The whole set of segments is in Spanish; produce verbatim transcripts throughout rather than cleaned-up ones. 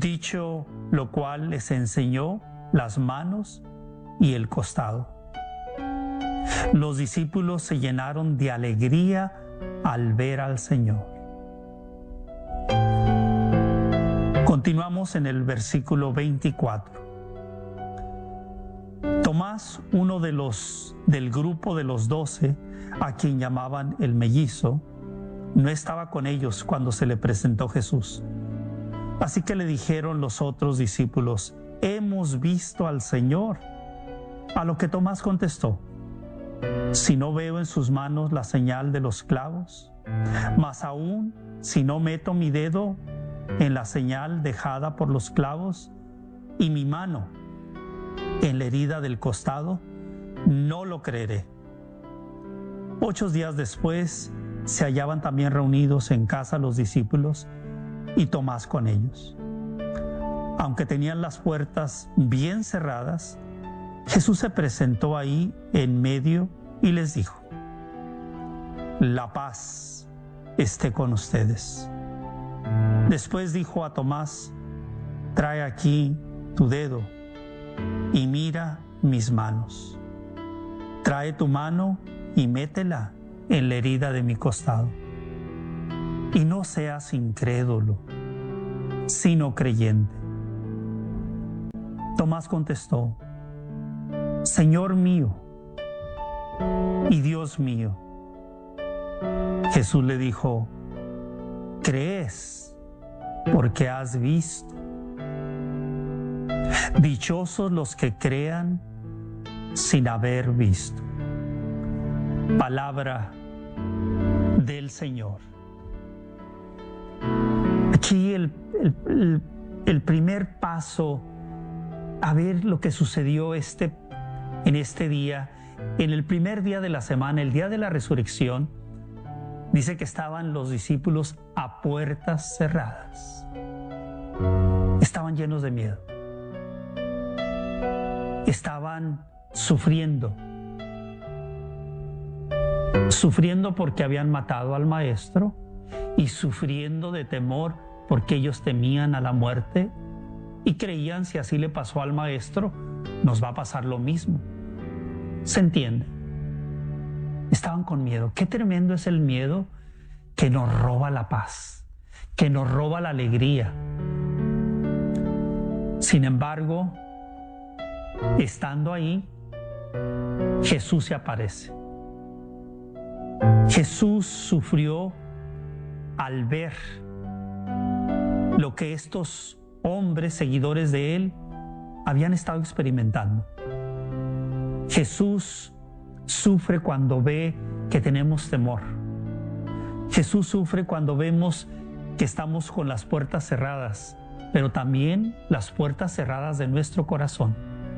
Dicho lo cual, les enseñó las manos y el costado. Los discípulos se llenaron de alegría al ver al Señor. Continuamos en el versículo veinticuatro. Tomás, uno de los del grupo de los doce, a quien llamaban el mellizo, no estaba con ellos cuando se le presentó Jesús. Así que le dijeron los otros discípulos: hemos visto al Señor. A lo que Tomás contestó: si no veo en sus manos la señal de los clavos, más aún si no meto mi dedo en la señal dejada por los clavos y mi mano en la herida del costado, no lo creeré. Ocho días después se hallaban también reunidos en casa los discípulos y Tomás con ellos. Aunque tenían las puertas bien cerradas, Jesús se presentó ahí en medio y les dijo: la paz esté con ustedes. Después dijo a Tomás: trae aquí tu dedo y mira mis manos. Trae tu mano y métela en la herida de mi costado. Y no seas incrédulo, sino creyente. Tomás contestó: Señor mío y Dios mío. Jesús le dijo: ¿crees porque has visto? Dichosos los que crean sin haber visto. Palabra del Señor. Aquí el, el, el primer paso a ver lo que sucedió este, en este día, en el primer día de la semana, el día de la resurrección, dice que estaban los discípulos a puertas cerradas. Estaban llenos de miedo. Estaban sufriendo. Sufriendo porque habían matado al maestro y sufriendo de temor porque ellos temían a la muerte y creían, si así le pasó al maestro, nos va a pasar lo mismo. ¿Se entiende? Estaban con miedo. Qué tremendo es el miedo que nos roba la paz, que nos roba la alegría. Sin embargo, estando ahí, Jesús se aparece. Jesús sufrió al ver lo que estos hombres seguidores de Él habían estado experimentando. Jesús sufre cuando ve que tenemos temor. Jesús sufre cuando vemos que estamos con las puertas cerradas, pero también las puertas cerradas de nuestro corazón.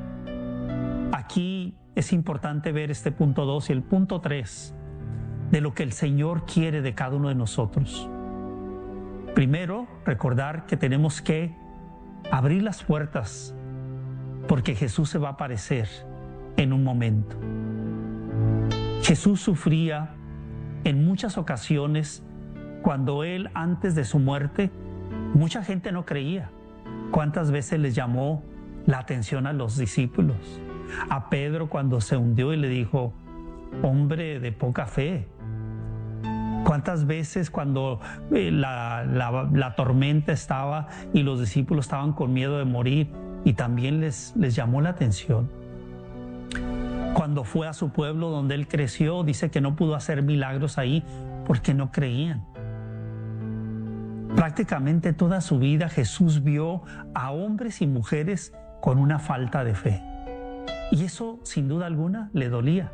Aquí es importante ver este punto dos y el punto tres de lo que el Señor quiere de cada uno de nosotros. Primero, recordar que tenemos que abrir las puertas porque Jesús se va a aparecer en un momento. Jesús sufría en muchas ocasiones cuando Él, antes de su muerte, mucha gente no creía. ¿Cuántas veces les llamó la atención a los discípulos? A Pedro cuando se hundió y le dijo: hombre de poca fe. ¿Cuántas veces cuando eh, la, la, la tormenta estaba y los discípulos estaban con miedo de morir y también les, les llamó la atención? Cuando fue a su pueblo donde él creció, dice que no pudo hacer milagros ahí porque no creían. Prácticamente toda su vida Jesús vio a hombres y mujeres con una falta de fe. Y eso, sin duda alguna, le dolía.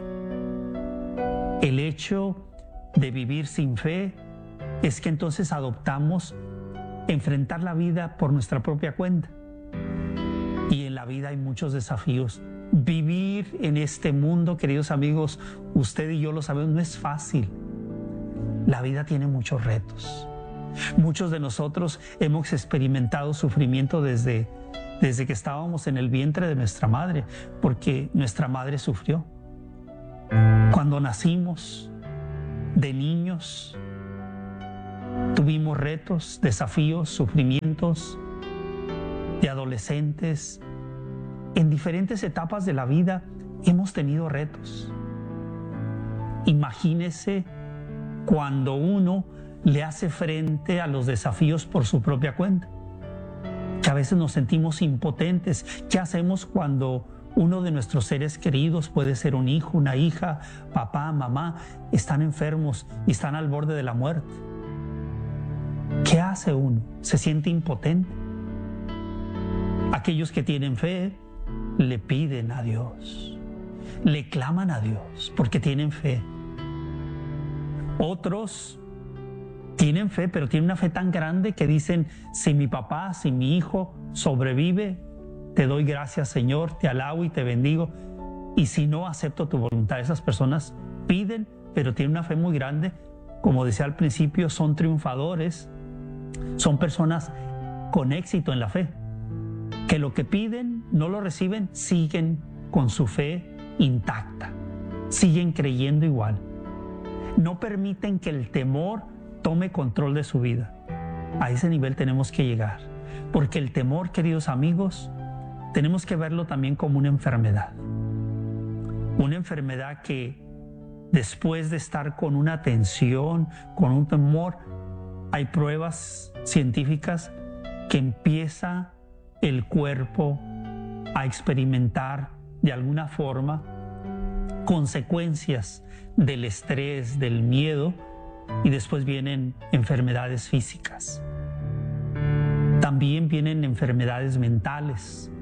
El hecho de vivir sin fe es que entonces adoptamos enfrentar la vida por nuestra propia cuenta. Y en la vida hay muchos desafíos. Vivir en este mundo, queridos amigos, usted y yo lo sabemos, no es fácil. La vida tiene muchos retos. Muchos de nosotros hemos experimentado sufrimiento desde, desde que estábamos en el vientre de nuestra madre, porque nuestra madre sufrió. Cuando nacimos, de niños, tuvimos retos, desafíos, sufrimientos, de adolescentes, en diferentes etapas de la vida hemos tenido retos. Imagínese cuando uno le hace frente a los desafíos por su propia cuenta, que a veces nos sentimos impotentes. ¿Qué hacemos cuando uno de nuestros seres queridos, puede ser un hijo, una hija, papá, mamá, están enfermos y están al borde de la muerte? ¿Qué hace uno? Se siente impotente. Aquellos que tienen fe le piden a Dios, le claman a Dios porque tienen fe. Otros tienen fe, pero tienen una fe tan grande que dicen: si mi papá, si mi hijo sobrevive, te doy gracias, Señor, te alabo y te bendigo. Y si no, acepto tu voluntad. Esas personas piden, pero tienen una fe muy grande. Como decía al principio, son triunfadores, son personas con éxito en la fe, que lo que piden no lo reciben, siguen con su fe intacta, siguen creyendo igual. No permiten que el temor tome control de su vida. A ese nivel tenemos que llegar, porque el temor, queridos amigos, tenemos que verlo también como una enfermedad. Una enfermedad que después de estar con una tensión, con un temor, hay pruebas científicas que empieza el cuerpo a experimentar de alguna forma consecuencias del estrés, del miedo, y después vienen enfermedades físicas. También vienen enfermedades mentales,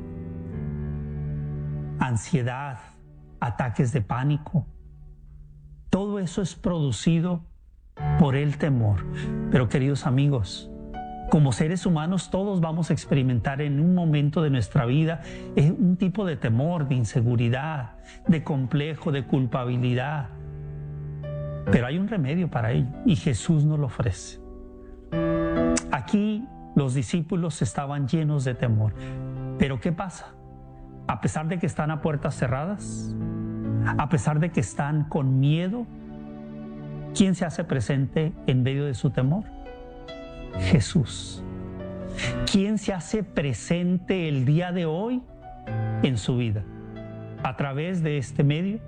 ansiedad, ataques de pánico. Todo eso es producido por el temor. Pero, queridos amigos, como seres humanos todos vamos a experimentar en un momento de nuestra vida un tipo de temor, de inseguridad, de complejo, de culpabilidad. Pero hay un remedio para ello y Jesús nos lo ofrece. Aquí los discípulos estaban llenos de temor. Pero ¿qué pasa? A pesar de que están a puertas cerradas, a pesar de que están con miedo, ¿quién se hace presente en medio de su temor? Jesús. ¿Quién se hace presente el día de hoy en su vida? A través de este medio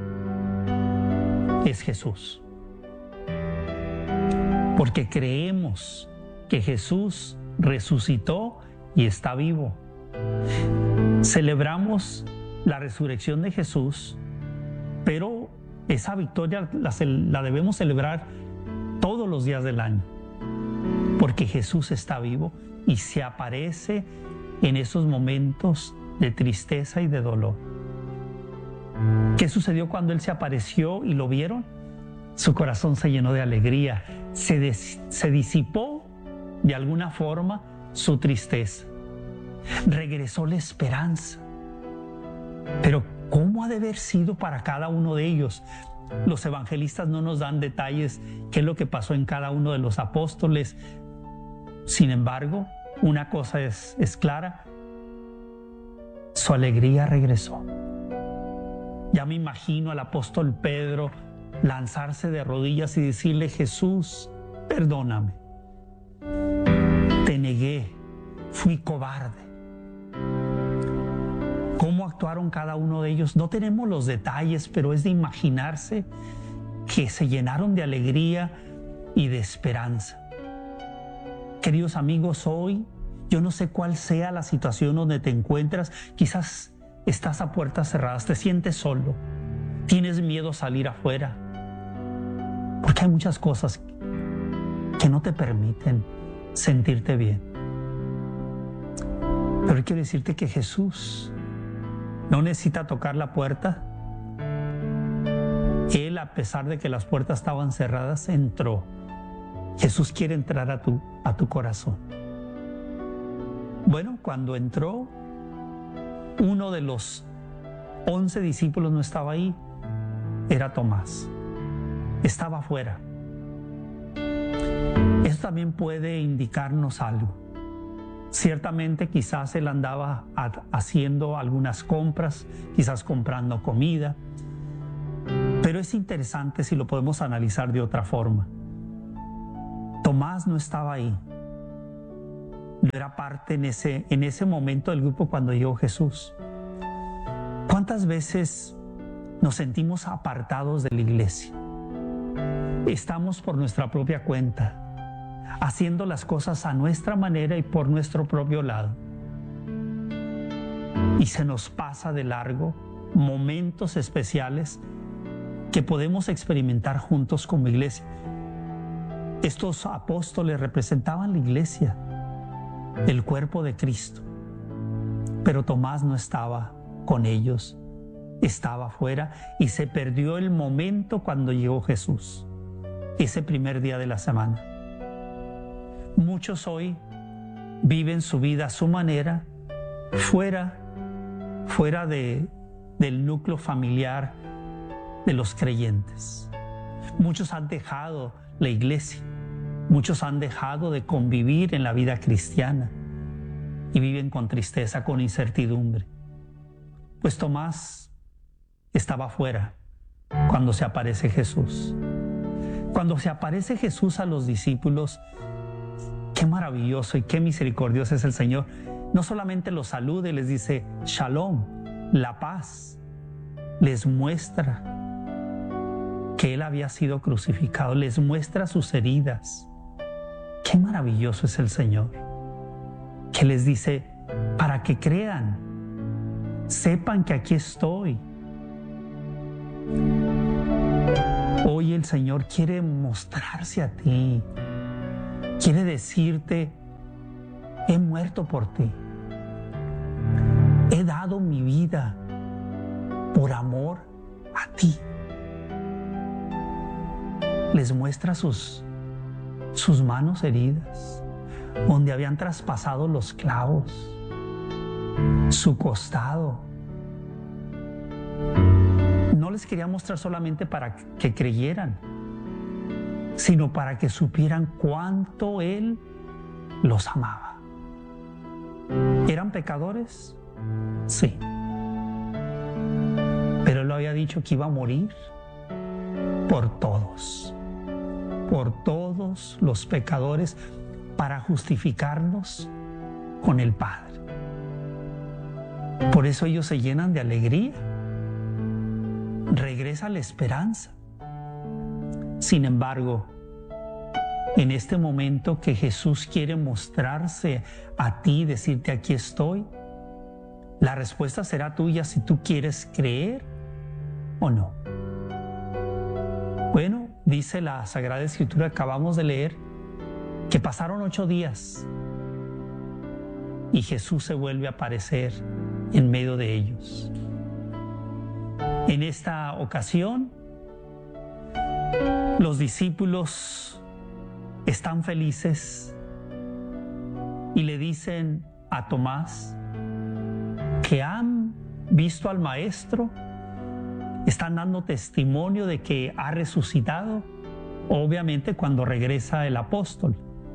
es Jesús. Porque creemos que Jesús resucitó y está vivo. Celebramos la resurrección de Jesús, pero esa victoria la, la debemos celebrar todos los días del año, porque Jesús está vivo y se aparece en esos momentos de tristeza y de dolor. ¿Qué sucedió cuando Él se apareció y lo vieron? Su corazón se llenó de alegría, se, des, se disipó de alguna forma su tristeza, regresó la esperanza. Pero ¿cómo ha de haber sido para cada uno de ellos? Los evangelistas no nos dan detalles qué es lo que pasó en cada uno de los apóstoles. Sin embargo, una cosa es, es clara: su alegría regresó. Ya me imagino al apóstol Pedro lanzarse de rodillas y decirle: Jesús, perdóname. Te negué, fui cobarde. ¿Cómo actuaron cada uno de ellos? No tenemos los detalles, pero es de imaginarse que se llenaron de alegría y de esperanza. Queridos amigos, hoy yo no sé cuál sea la situación donde te encuentras. Quizás estás a puertas cerradas, te sientes solo, tienes miedo a salir afuera, porque hay muchas cosas que no te permiten sentirte bien. Pero quiero decirte que Jesús no necesita tocar la puerta. Él, a pesar de que las puertas estaban cerradas, entró. Jesús quiere entrar a tu, a tu corazón. Bueno, cuando entró, uno de los once discípulos no estaba ahí, era Tomás. Estaba afuera. Eso también puede indicarnos algo. Ciertamente quizás él andaba haciendo algunas compras, quizás comprando comida, pero es interesante si lo podemos analizar de otra forma. Tomás no estaba ahí. Yo era parte en ese, en ese momento del grupo cuando llegó Jesús. ¿Cuántas veces nos sentimos apartados de la iglesia? Estamos por nuestra propia cuenta, haciendo las cosas a nuestra manera y por nuestro propio lado. Y se nos pasa de largo momentos especiales que podemos experimentar juntos como iglesia. Estos apóstoles representaban la iglesia, el cuerpo de Cristo. Pero Tomás no estaba con ellos, estaba afuera y se perdió el momento cuando llegó Jesús, ese primer día de la semana. Muchos hoy viven su vida a su manera, fuera, fuera de, del núcleo familiar de los creyentes. Muchos han dejado la iglesia, muchos han dejado de convivir en la vida cristiana y viven con tristeza, con incertidumbre. Pues Tomás estaba afuera cuando se aparece Jesús. Cuando se aparece Jesús a los discípulos, qué maravilloso y qué misericordioso es el Señor. No solamente los saluda y les dice Shalom, la paz, les muestra que Él había sido crucificado, les muestra sus heridas. Qué maravilloso es el Señor, que les dice, para que crean, sepan que aquí estoy. Hoy el Señor quiere mostrarse a ti, quiere decirte, he muerto por ti, he dado mi vida por amor a ti. Les muestra sus, sus manos heridas, donde habían traspasado los clavos, su costado. No les quería mostrar solamente para que creyeran, sino para que supieran cuánto Él los amaba. ¿Eran pecadores? Sí. Pero Él lo había dicho que iba a morir por todos, por todos los pecadores, para justificarnos con el Padre. Por eso ellos se llenan de alegría. Regresa la esperanza. Sin embargo, en este momento que Jesús quiere mostrarse a ti, decirte aquí estoy, la respuesta será tuya si tú quieres creer o no. Bueno, dice la Sagrada Escritura que acabamos de leer que pasaron ocho días y Jesús se vuelve a aparecer en medio de ellos. En esta ocasión, los discípulos están felices y le dicen a Tomás que han visto al Maestro, están dando testimonio de que ha resucitado, obviamente cuando regresa el apóstol.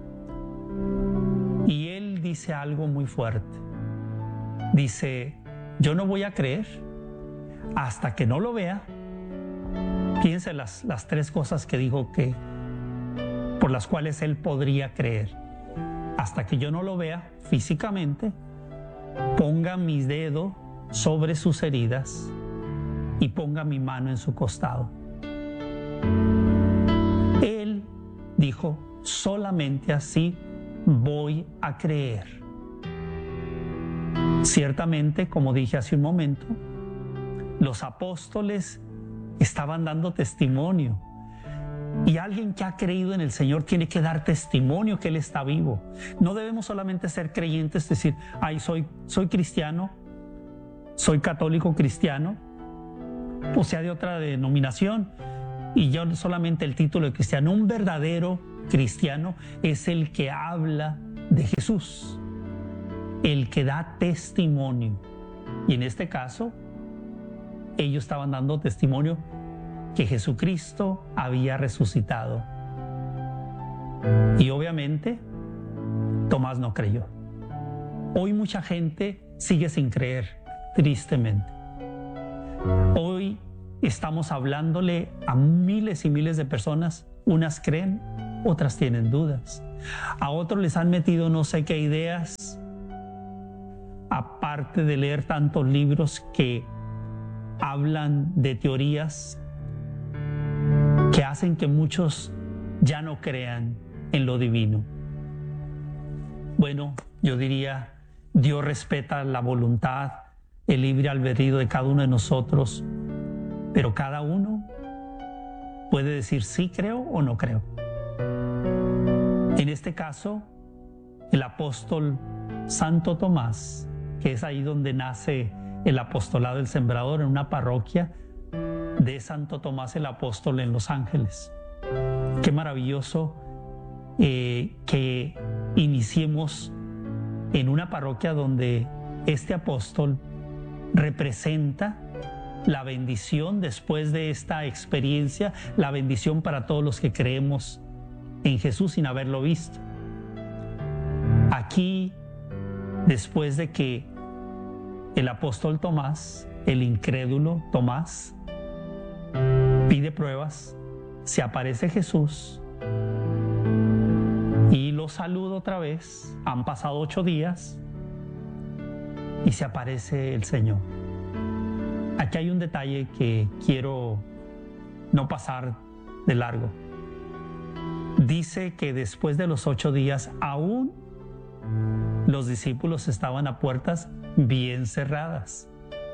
Y él dice algo muy fuerte. Dice, yo no voy a creer hasta que no lo vea. Fíjense las, las tres cosas que dijo que por las cuales él podría creer. Hasta que yo no lo vea físicamente, ponga mi dedo sobre sus heridas y ponga mi mano en su costado. Él dijo, solamente así voy a creer. Ciertamente, como dije hace un momento, los apóstoles estaban dando testimonio. Y alguien que ha creído en el Señor tiene que dar testimonio que Él está vivo. No debemos solamente ser creyentes, decir, ay, soy, soy cristiano, soy católico cristiano, o sea, de otra denominación, y yo solamente el título de cristiano. Un verdadero cristiano es el que habla de Jesús, el que da testimonio. Y en este caso, ellos estaban dando testimonio que Jesucristo había resucitado. Y obviamente, Tomás no creyó. Hoy mucha gente sigue sin creer, tristemente. Hoy estamos hablándole a miles y miles de personas, unas creen, otras tienen dudas. A otros les han metido no sé qué ideas, aparte de leer tantos libros que hablan de teorías que hacen que muchos ya no crean en lo divino. Bueno, yo diría, Dios respeta la voluntad, el libre albedrío de cada uno de nosotros, pero cada uno puede decir sí creo o no creo. En este caso, el apóstol Santo Tomás, que es ahí donde nace el apostolado del sembrador, en una parroquia de Santo Tomás el apóstol en Los Ángeles. Qué maravilloso eh, que iniciemos en una parroquia donde este apóstol representa la bendición después de esta experiencia, la bendición para todos los que creemos en Jesús sin haberlo visto. Aquí, después de que el apóstol Tomás, el incrédulo Tomás, pide pruebas, se aparece Jesús y lo saluda otra vez. Han pasado ocho días y se aparece el Señor. Aquí hay un detalle que quiero no pasar de largo. Dice que después de los ocho días aún los discípulos estaban a puertas bien cerradas.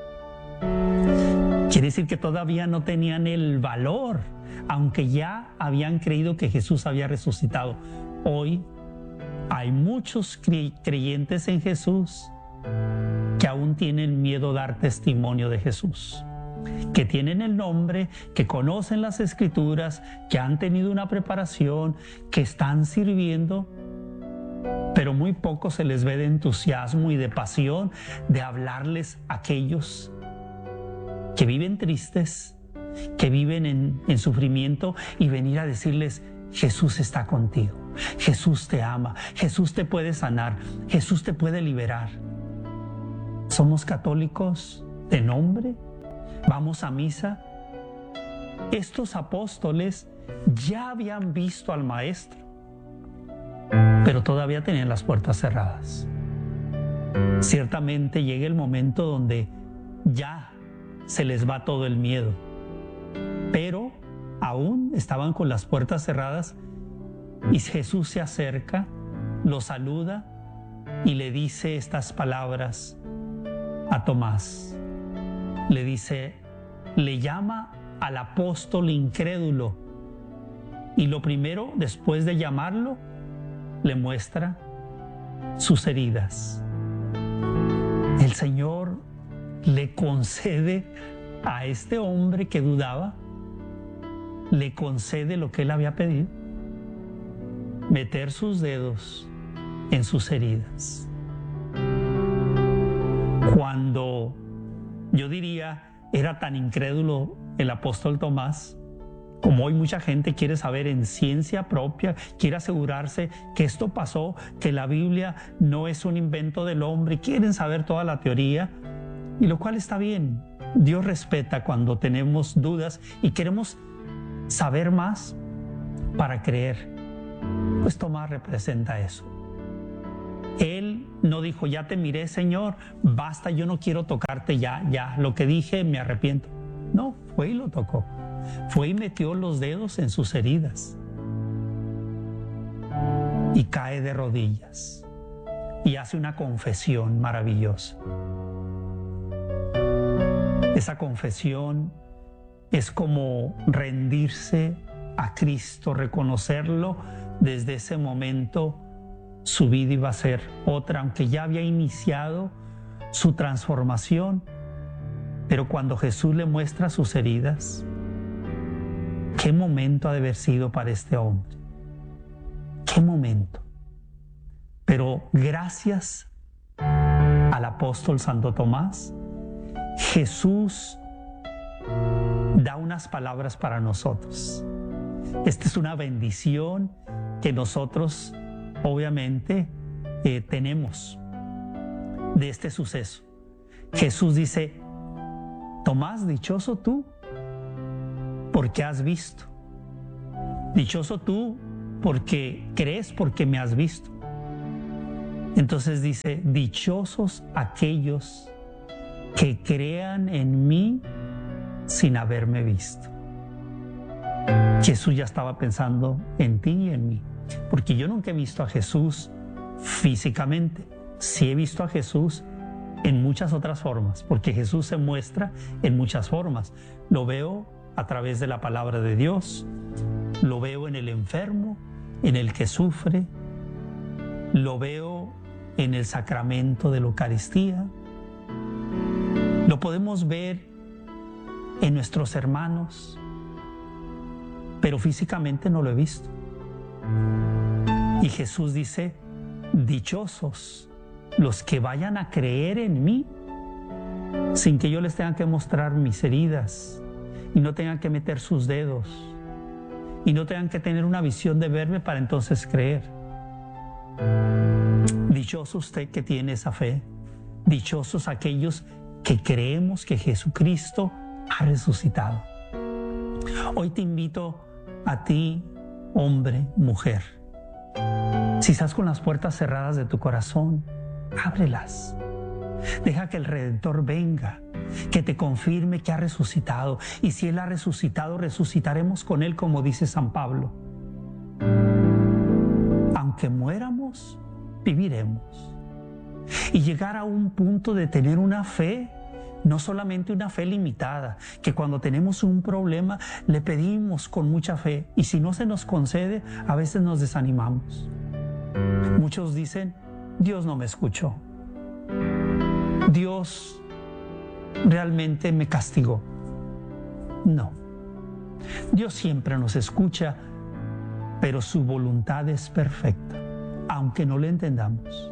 Quiere decir que todavía no tenían el valor, aunque ya habían creído que Jesús había resucitado. Hoy hay muchos creyentes en Jesús que aún tienen miedo a dar testimonio de Jesús, que tienen el nombre, que conocen las Escrituras, que han tenido una preparación, que están sirviendo, pero muy poco se les ve de entusiasmo y de pasión de hablarles a aquellos que viven tristes, que viven en, en sufrimiento, y venir a decirles: Jesús está contigo, Jesús te ama, Jesús te puede sanar, Jesús te puede liberar. Somos católicos de nombre, vamos a misa. Estos apóstoles ya habían visto al Maestro, pero todavía tenían las puertas cerradas. Ciertamente llega el momento donde ya se les va todo el miedo, pero aún estaban con las puertas cerradas, y Jesús se acerca, lo saluda y le dice estas palabras a Tomás. Le dice, le llama al apóstol incrédulo, y lo primero, después de llamarlo, le muestra sus heridas. El Señor le concede a este hombre que dudaba, le concede lo que él había pedido: meter sus dedos en sus heridas. Cuando, yo diría, era tan incrédulo el apóstol Tomás, como hoy mucha gente quiere saber en ciencia propia, quiere asegurarse que esto pasó, que la Biblia no es un invento del hombre, quieren saber toda la teoría, y lo cual está bien. Dios respeta cuando tenemos dudas y queremos saber más para creer. Pues Tomás representa eso. Él no dijo: ya te miré, Señor, basta, yo no quiero tocarte ya, ya, lo que dije me arrepiento. No, fue y lo tocó. Fue y metió los dedos en sus heridas. Y cae de rodillas. Y hace una confesión maravillosa. Esa confesión es como rendirse a Cristo, reconocerlo. Desde ese momento su vida iba a ser otra, aunque ya había iniciado su transformación. Pero cuando Jesús le muestra sus heridas, qué momento ha de haber sido para este hombre. Qué momento. Pero gracias al apóstol Santo Tomás, Jesús da unas palabras para nosotros. Esta es una bendición que nosotros obviamente eh, tenemos de este suceso. Jesús dice: Tomás, dichoso tú, porque has visto. Dichoso tú, porque crees porque me has visto. Entonces dice, dichosos aquellos que crean en mí sin haberme visto. Jesús ya estaba pensando en ti y en mí, porque yo nunca he visto a Jesús físicamente. Sí he visto a Jesús en muchas otras formas, porque Jesús se muestra en muchas formas. Lo veo a través de la palabra de Dios, lo veo en el enfermo, en el que sufre, lo veo en el sacramento de la Eucaristía, lo podemos ver en nuestros hermanos, pero físicamente no lo he visto. Y Jesús dice, dichosos los que vayan a creer en mí sin que yo les tenga que mostrar mis heridas y no tengan que meter sus dedos y no tengan que tener una visión de verme para entonces creer. Dichoso usted que tiene esa fe, dichosos aquellos que creemos que Jesucristo ha resucitado. Hoy te invito a ti, hombre, mujer. Si estás con las puertas cerradas de tu corazón, ábrelas. Deja que el Redentor venga, que te confirme que ha resucitado. Y si Él ha resucitado, resucitaremos con Él, como dice San Pablo. Aunque muéramos, viviremos. Y llegar a un punto de tener una fe, no solamente una fe limitada, que cuando tenemos un problema le pedimos con mucha fe y si no se nos concede, a veces nos desanimamos. Muchos dicen, Dios no me escuchó. Dios realmente me castigó. No. Dios siempre nos escucha, pero su voluntad es perfecta, aunque no le entendamos.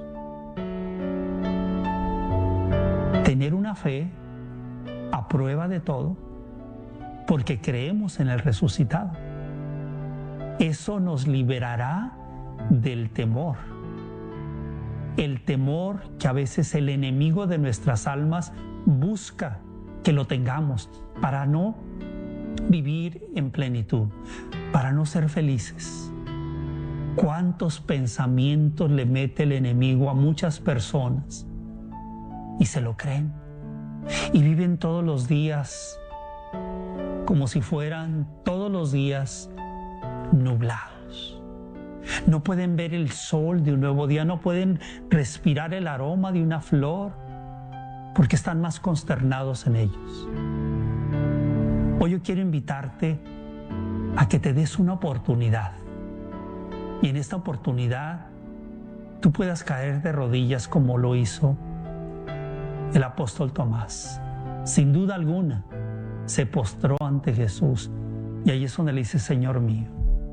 Tener una fe a prueba de todo, porque creemos en el resucitado. Eso nos liberará del temor. El temor que a veces el enemigo de nuestras almas busca que lo tengamos para no vivir en plenitud, para no ser felices. ¿Cuántos pensamientos le mete el enemigo a muchas personas y se lo creen? Y viven todos los días como si fueran todos los días nublados. No pueden ver el sol de un nuevo día, no pueden respirar el aroma de una flor, porque están más consternados en ellos. Hoy yo quiero invitarte a que te des una oportunidad. Y en esta oportunidad tú puedas caer de rodillas como lo hizo el apóstol Tomás. Sin duda alguna, se postró ante Jesús y ahí es donde le dice, Señor mío.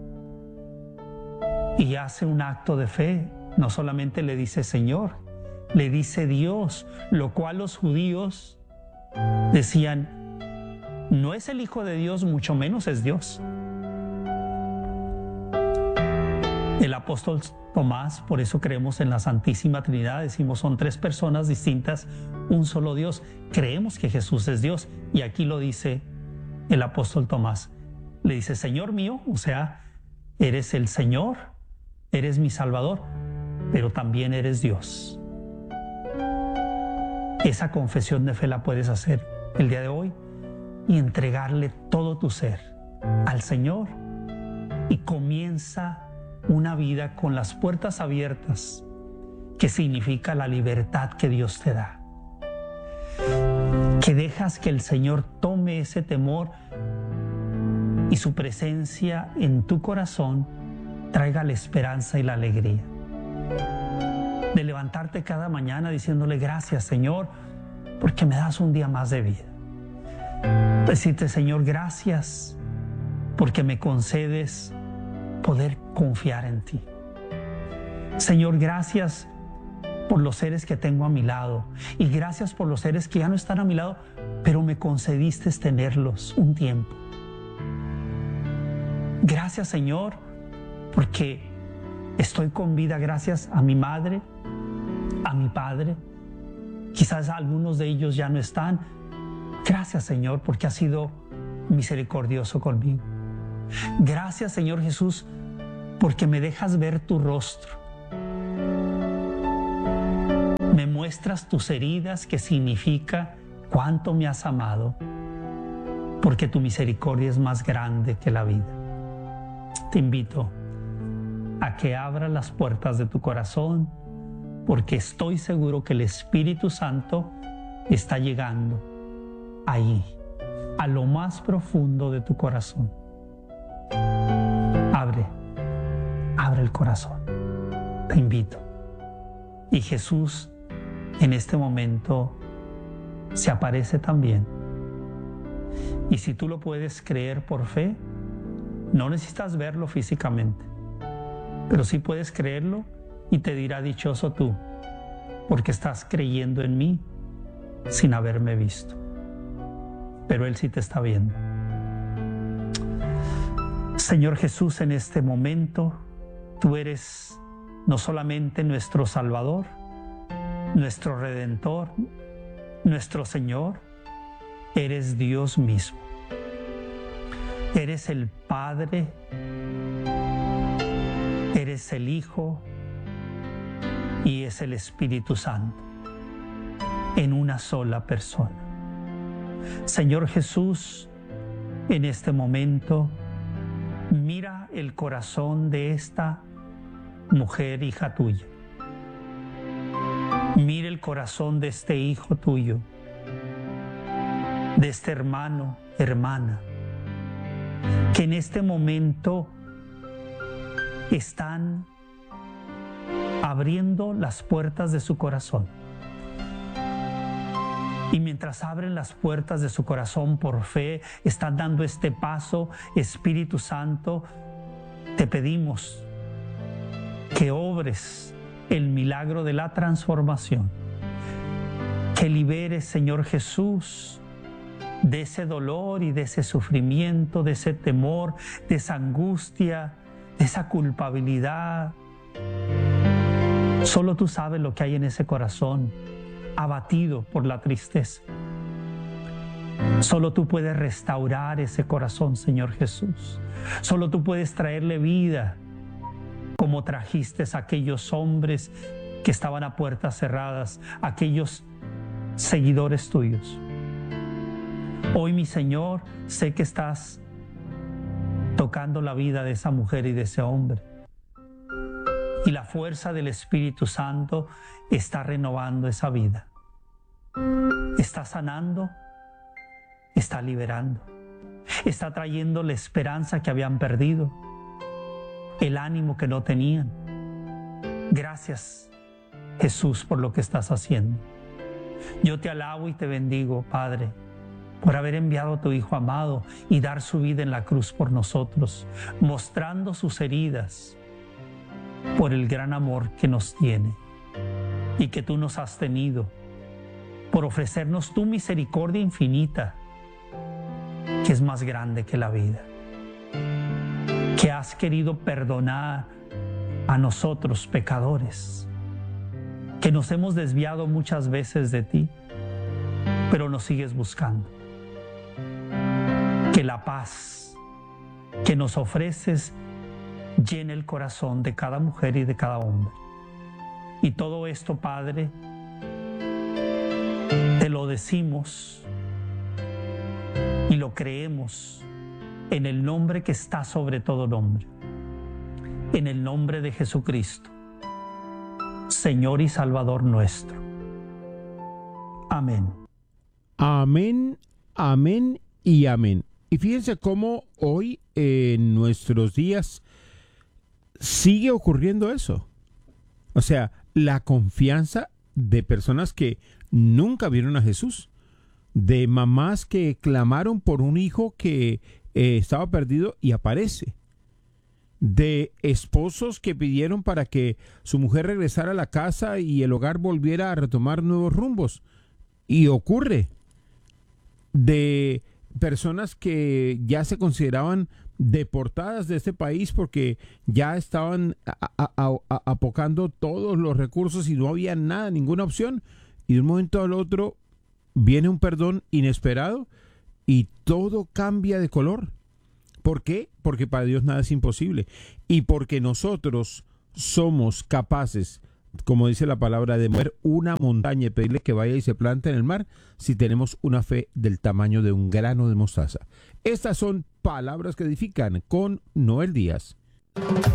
Y hace un acto de fe, no solamente le dice Señor, le dice Dios, lo cual los judíos decían, no es el Hijo de Dios, mucho menos es Dios. El apóstol Tomás, por eso creemos en la Santísima Trinidad, decimos son tres personas distintas, un solo Dios. Creemos que Jesús es Dios y aquí lo dice el apóstol Tomás. Le dice, Señor mío, o sea, eres el Señor, eres mi Salvador, pero también eres Dios. Esa confesión de fe la puedes hacer el día de hoy y entregarle todo tu ser al Señor y comienza una vida con las puertas abiertas, que significa la libertad que Dios te da. Que dejas que el Señor tome ese temor y su presencia en tu corazón traiga la esperanza y la alegría. De levantarte cada mañana diciéndole gracias, Señor, porque me das un día más de vida. Decirte, Señor, gracias porque me concedes poder confiar en ti. Señor, gracias por los seres que tengo a mi lado y gracias por los seres que ya no están a mi lado, pero me concediste tenerlos un tiempo. Gracias, Señor, porque estoy con vida gracias a mi madre, a mi padre. Quizás algunos de ellos ya no están. Gracias, Señor, porque has sido misericordioso conmigo. Gracias, Señor Jesús, porque me dejas ver tu rostro. Me muestras tus heridas, que significa cuánto me has amado, porque tu misericordia es más grande que la vida. Te invito a que abras las puertas de tu corazón, porque estoy seguro que el Espíritu Santo está llegando ahí, a lo más profundo de tu corazón. Abre, abre el corazón. Te invito. Y Jesús en este momento se aparece también. Y si tú lo puedes creer por fe, no necesitas verlo físicamente, pero sí puedes creerlo y te dirá: dichoso tú, porque estás creyendo en mí sin haberme visto. Pero Él sí te está viendo. Señor Jesús, en este momento tú eres no solamente nuestro Salvador, nuestro Redentor, nuestro Señor, eres Dios mismo. Eres el Padre, eres el Hijo y es el Espíritu Santo en una sola persona. Señor Jesús, en este momento, mira el corazón de esta mujer, hija tuya. Mira el corazón de este hijo tuyo, de este hermano, hermana, que en este momento están abriendo las puertas de su corazón. Y mientras abren las puertas de su corazón por fe, están dando este paso. Espíritu Santo, te pedimos que obres el milagro de la transformación, que liberes, Señor Jesús, de ese dolor y de ese sufrimiento, de ese temor, de esa angustia, de esa culpabilidad. Solo tú sabes lo que hay en ese corazón, abatido por la tristeza. Solo tú puedes restaurar ese corazón, Señor Jesús. Solo tú puedes traerle vida, como trajiste a aquellos hombres que estaban a puertas cerradas, aquellos seguidores tuyos. Hoy, mi Señor, sé que estás tocando la vida de esa mujer y de ese hombre. Y la fuerza del Espíritu Santo está renovando esa vida. Está sanando, está liberando, está trayendo la esperanza que habían perdido, el ánimo que no tenían. Gracias, Jesús, por lo que estás haciendo. Yo te alabo y te bendigo, Padre, por haber enviado a tu Hijo amado y dar su vida en la cruz por nosotros, mostrando sus heridas por el gran amor que nos tiene y que tú nos has tenido, por ofrecernos tu misericordia infinita, que es más grande que la vida, que has querido perdonar a nosotros pecadores, que nos hemos desviado muchas veces de ti, pero nos sigues buscando. Que la paz que nos ofreces llene el corazón de cada mujer y de cada hombre. Y todo esto, Padre, te lo decimos y lo creemos en el nombre que está sobre todo nombre, en el nombre de Jesucristo, Señor y Salvador nuestro. Amén. Amén, amén y amén. Y fíjense cómo hoy en nuestros días sigue ocurriendo eso. O sea, la confianza de personas que nunca vieron a Jesús, de mamás que clamaron por un hijo que eh, estaba perdido y aparece, de esposos que pidieron para que su mujer regresara a la casa y el hogar volviera a retomar nuevos rumbos, y ocurre, de personas que ya se consideraban deportadas de este país porque ya estaban a, a, a, apocando todos los recursos y no había nada, ninguna opción, y de un momento al otro viene un perdón inesperado y todo cambia de color, ¿Por qué? Porque para Dios nada es imposible. Y porque nosotros somos capaces, como dice la palabra, de mover una montaña y pedirle que vaya y se plante en el mar si tenemos una fe del tamaño de un grano de mostaza. Estas son palabras que edifican con Noel Díaz.